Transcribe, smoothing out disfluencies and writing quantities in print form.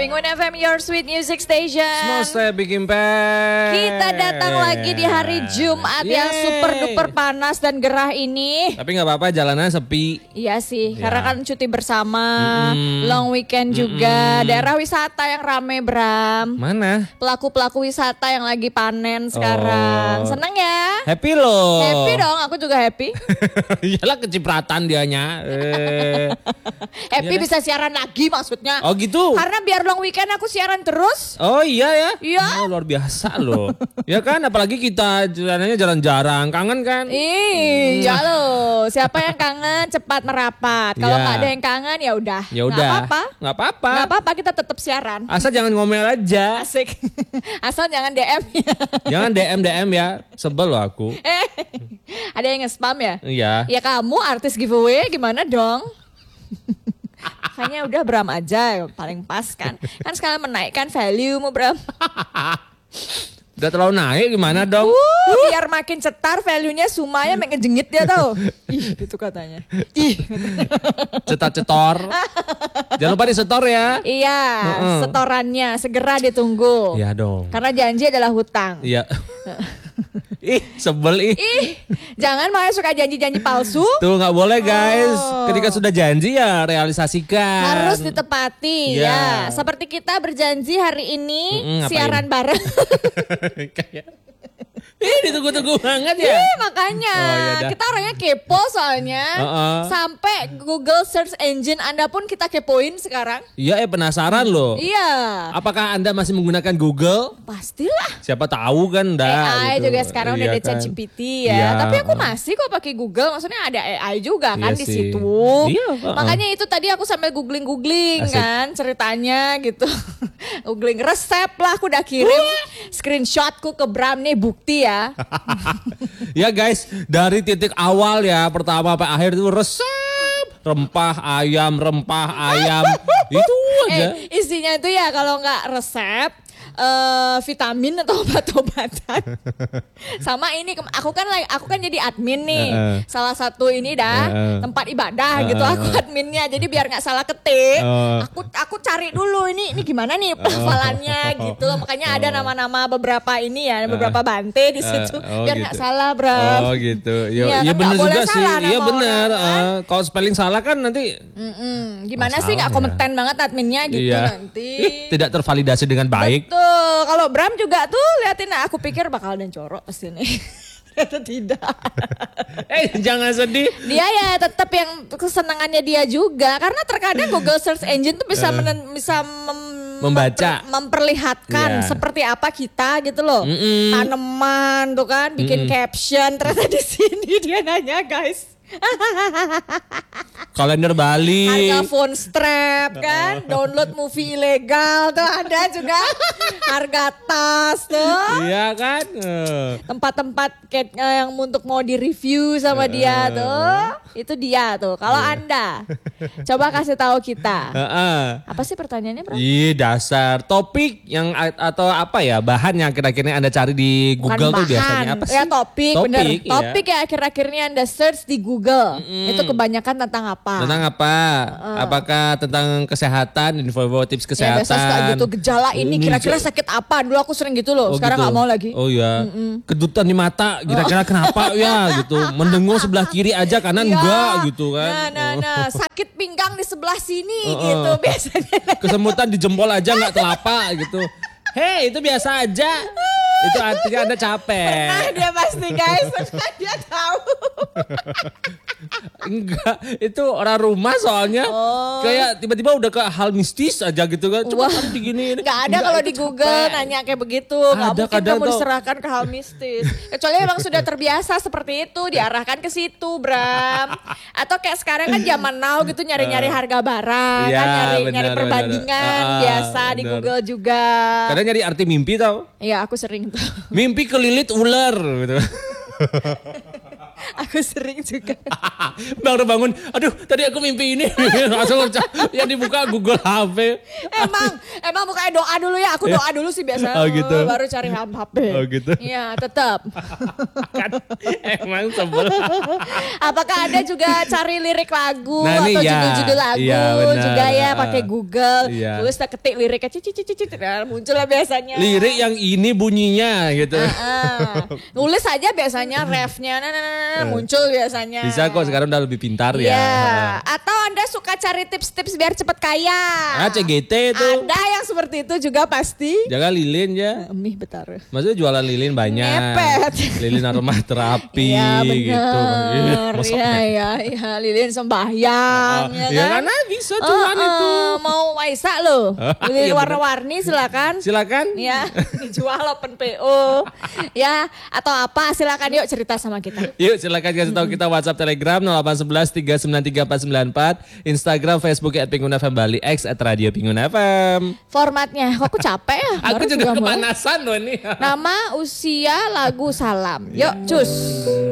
Penguin FM, your sweet music station. Semua saya bikin pes. Kita datang lagi di hari Jumat yang super duper panas dan gerah ini. Tapi nggak apa-apa, jalanan sepi. Iya sih, karena kan cuti bersama, long weekend juga. Daerah wisata yang rame, Bram. Mana? Pelaku-pelaku wisata yang lagi panen sekarang. Seneng ya? Happy loh. Happy dong, aku juga happy. Iyalah kecipratan dianya. Happy bisa siaran lagi maksudnya. Oh gitu. Karena biar long weekend aku siaran terus. Oh iya ya. Iya. Oh, luar biasa loh. Ya kan, apalagi kita jalannya jarang-jarang. Kangen kan? Iya loh. Siapa yang kangen cepat merapat. Kalau Iya. nggak ada yang kangen ya udah. Ya udah. Nggak apa-apa. Nggak apa-apa. Nggak apa-apa, kita tetap siaran. Asal jangan ngomel aja. Asik. Asal jangan DM ya. Jangan DM ya. Sebel loh aku. Ada yang nge-spam ya? Iya. Ya kamu artis giveaway gimana dong? Kayaknya udah Bram aja paling pas kan. Kan sekalian menaikkan value mu Bram. Udah terlalu naik gimana dong? Biar makin cetar value-nya Sumaya makin ngejengit dia tau. Ih gitu katanya. Ih. Cetar-cetor. Jangan lupa disetor ya. Iya, setorannya segera ditunggu. Iya dong. Karena janji adalah hutang. Iya. Ih, sebel ih. Ih, jangan makanya suka janji-janji palsu. Tuh nggak boleh guys. Ketika sudah janji ya realisasikan. Harus ditepati Iya. ya. Seperti kita berjanji hari ini ngapain? siaran bareng. Kayak ditunggu-tunggu banget ya. Makanya Oh, yaudah. kita orangnya kepo soalnya. Sampai Google search engine Anda pun kita kepoin sekarang. Iya, penasaran loh. Iya. Apakah Anda masih menggunakan Google? Pastilah. Siapa tahu kan AI dah. gitu. juga sekarang udah Iya ada kan. ChatGPT ya. Iya, Tapi aku masih kok pakai Google. Maksudnya ada AI juga kan Iya di sih. situ. Iya, Makanya itu tadi aku sambil googling Asik. kan ceritanya gitu. Googling resep lah, aku udah kirim screenshotku ke Bram nih bukti ya. Ya guys, dari titik awal ya, pertama sampai akhir itu resep rempah ayam itu aja. Isinya itu ya kalau nggak resep vitamin atau obat-obatan. Sama ini aku kan jadi admin nih. Salah satu ini tempat ibadah gitu aku adminnya. Jadi biar nggak salah ketik, aku cari dulu ini gimana nih pelafalannya gitu. Makanya ada nama-nama beberapa ini ya, beberapa bante di situ biar nggak gitu. salah, Bram. Oh gitu. Iya, Iya kan benar nggak boleh juga sih. salah Iya nama benar. orang, kan? Kalau spelling salah kan nanti Gimana sih nggak Masalah ya. kompeten banget adminnya gitu iya. nanti. Tidak tervalidasi dengan baik. Betul. Kalau Bram juga tuh liatin, aku pikir bakal ada yang corok pasti nih. Ternyata tidak. Jangan sedih. Dia ya tetap yang kesenangannya dia juga, karena terkadang Google Search Engine tuh bisa Membaca. memperlihatkan Iya. seperti apa kita gitu loh. Tanaman tuh kan bikin caption, ternyata di sini dia nanya guys. Kalender Bali. Harga phone strap kan, download movie ilegal tuh ada juga. Harga tas tuh. Iya kan? Tempat-tempat yang untuk mau di-review sama dia tuh. Itu dia tuh. Kalau Anda coba kasih tahu kita. Apa sih pertanyaannya, Bro? Ih, dasar topik yang atau apa ya, bahan yang kira-kira Anda cari di Google tuh biasanya apa sih? Ya topik, bener. Iya. Topik ya akhir-akhirnya Anda search di Google. Itu kebanyakan tentang apa? Tentang apa? Apakah tentang kesehatan, info tips Ya kesehatan? biasa suka gitu, gejala ini kira-kira sakit apa? Dulu aku sering gitu loh, sekarang gitu. gak mau lagi. Oh iya. Kedutan di mata, kira-kira kenapa ya gitu. Mendengung sebelah kiri aja, kanan Ya. enggak gitu kan. Nah, sakit pinggang di sebelah sini gitu biasanya. Kesemutan di jempol aja nggak telapak gitu. Hei, itu biasa aja. Itu artinya Anda capek. Nah dia pasti guys, dia tahu. Enggak, itu orang rumah soalnya. Kayak tiba-tiba udah ke hal mistis aja gitu kan. Coba kamu diginiin. Gak ada kalau di Google nanya kayak begitu. Gak Ada, mungkin kadang kamu tuh. diserahkan ke hal mistis. Kecuali emang sudah terbiasa seperti itu, diarahkan ke situ, Bram. Atau kayak sekarang kan zaman now gitu nyari-nyari harga barang, Iya, kan nyari benar, perbandingan benar. biasa di Benar. Google juga. Kadang nyari arti mimpi tau. Iya aku sering tuh. Mimpi kelilit ular gitu. Aku sering juga. Bang udah bangun, aduh tadi aku mimpi ini. Langsung yang dibuka Google HP. Emang bukannya doa dulu ya. Aku doa dulu sih biasa. Oh gitu. Baru cari HP. Oh gitu. Iya tetap. Kan emang sebel. Apakah ada juga cari lirik lagu Nah, atau ya. judul-judul lagu Ya, benar. juga ya pakai Google. Iya. Terus kita ketik liriknya muncul lah biasanya. Lirik yang ini bunyinya gitu. Nulis aja biasanya refnya muncul biasanya. Bisa kok sekarang udah lebih pintar ya. Ya. Atau Anda suka cari tips-tips biar cepat kaya. CGT itu. Ada yang seperti itu juga pasti. Jaga lilin ya. Mih betar. Maksudnya jualan lilin banyak. Ngepet. Lilin aromaterapi Iya gitu. benar. Iya lilin sembahyang. Ya karena bisa cuan itu. Mau Waisak loh. Lilin Iya, warna-warni silakan. Silakan. Ya, dijual open PO. Ya, atau apa silakan yuk cerita sama kita. Yuk silakan kasih tahu kita WhatsApp Telegram 0811 393 494, Instagram, Facebook @pingunfm Bali, X @radio_pingun_fm. Formatnya, kok aku capek ya. Aku Baru juga mulai. kepanasan loh ini. Nama, usia, lagu, salam. Yuk, cus.